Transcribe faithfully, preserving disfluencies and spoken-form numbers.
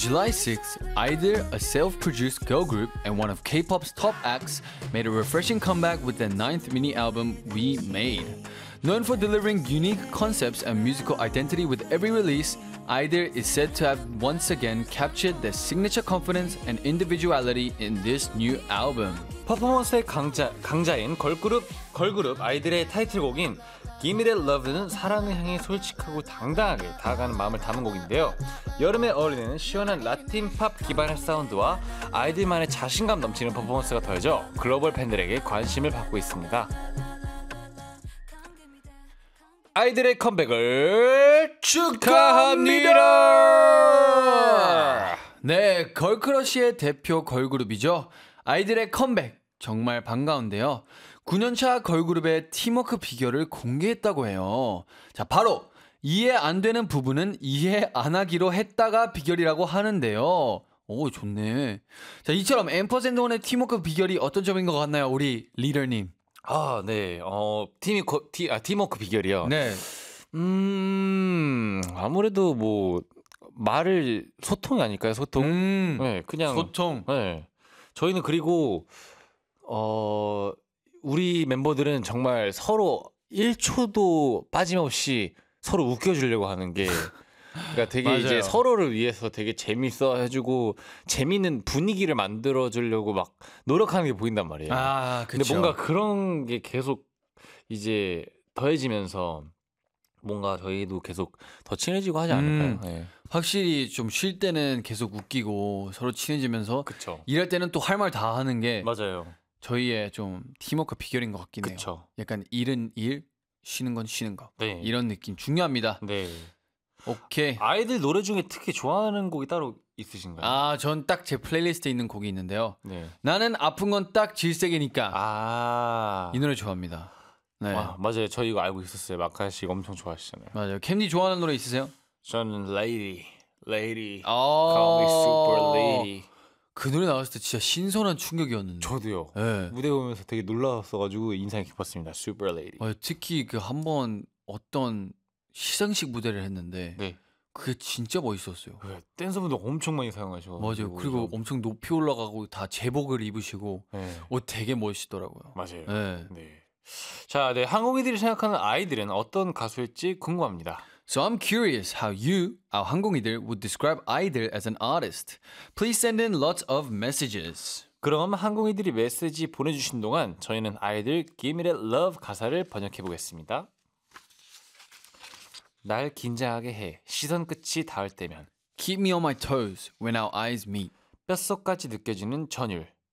July sixth, IDLE, a self-produced girl group and one of K-pop's top acts, made a refreshing comeback with their ninth mini album, We Made. Known for delivering unique concepts and musical identity with every release, IDLE is said to have once again captured their signature confidence and individuality in this new album. 퍼포먼스의 강자, 강자인 걸그룹, 걸그룹 아이들의 타이틀곡인 Give Me That Love는 사랑을 향해 솔직하고 당당하게 다가가는 마음을 담은 곡인데요. 여름에 어울리는 시원한 라틴 팝 기반의 사운드와 아이들만의 자신감 넘치는 퍼포먼스가 더해져 글로벌 팬들에게 관심을 받고 있습니다. 아이들의 컴백을 축하합니다. 네, 걸크러쉬의 대표 걸그룹이죠. 아이들의 컴백 정말 반가운데요. 구 년차 걸그룹의 팀워크 비결을 공개했다고 해요. 자, 바로 이해 안 되는 부분은 이해 안 하기로 했다가 비결이라고 하는데요. 오, 좋네. 자, 이처럼 앰퍼센드원의 팀워크 비결이 어떤 점인 것 같나요, 우리 리더님? 아, 네. 어, 팀이 코, 티, 아, 팀워크 비결이요. 네. 음, 아무래도 뭐 말을 소통이 아닐까요? 소통. 음, 네, 그냥 소통. 네. 저희는 그리고 어 우리 멤버들은 정말 서로 일 초도 빠짐없이 서로 웃겨주려고 하는 게 그러니까 되게 맞아요. 이제 서로를 위해서 되게 재밌어 해주고 재밌는 분위기를 만들어주려고 막 노력하는 게 보인단 말이에요. 아, 근데 그쵸. 뭔가 그런 게 계속 이제 더해지면서 뭔가 저희도 계속 더 친해지고 하지 않을까요? 음. 네. 확실히 좀 쉴 때는 계속 웃기고 서로 친해지면서 그쵸. 일할 때는 또 할 말 다 하는 게 맞아요. 저희의 좀 팀워크 비결인 것 같긴 해요. 그쵸. 약간 일은 일, 쉬는 건 쉬는 거. 네. 이런 느낌 중요합니다. 네. 오케이. 아이들 노래 중에 특히 좋아하는 곡이 따로 있으신가요? 아, 전 딱 제 플레이리스트에 있는 곡이 있는데요. 네. 나는 아픈 건 딱 질색이니까. 아. 이 노래 좋아합니다. 네. 와, 맞아요. 저 이거 알고 있었어요. 마카 씨 엄청 좋아하시잖아요. 맞아요. 캠디 좋아하는 노래 있으세요? 저는 Lady, Lady, 아, Call Me Super Lady. 그 노래 나왔을 때 진짜 신선한 충격이었는데. 저도요. 네. 무대 보면서 되게 놀라웠어가지고 인상이 깊었습니다. Super Lady. 어, 특히 그 한 번 어떤 시상식 무대를 했는데 네. 그게 진짜 멋있었어요. 네, 댄서분들 엄청 많이 사용하셔. 맞아요. 그리고 엄청 높이 올라가고 다 제복을 입으시고 네. 옷 되게 멋있더라고요. 맞아요. 네. 네. 자, 네, 항공이들이 생각하는 아이들은 어떤 가수일지 궁금합니다. So I'm curious how you, our 항공이들, would describe idol as an artist. Please send in lots of messages. 그럼 항공이들이 메시지 보내주신 동안 저희는 아이들 Give Me That Love 가사를 번역해 보겠습니다. 날 긴장하게 해 시선 끝이 닿을 때면 Keep me on my toes when our eyes meet. 뼛속까지 느껴지는 전율